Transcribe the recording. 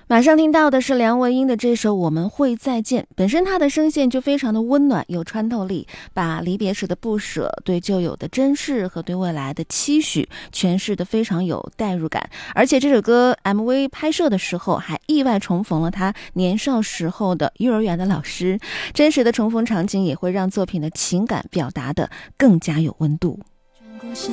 马上听到的是梁文音的这首《我们会再见》，本身她的声线就非常的温暖，有穿透力，把离别时的不舍、对旧友的珍视和对未来的期许诠释得非常有代入感。而且这首歌 MV 拍摄的时候还意外重逢了她年少时候的幼儿园的老师，真实的重逢场景也会让作品的情感表达得更加有温度。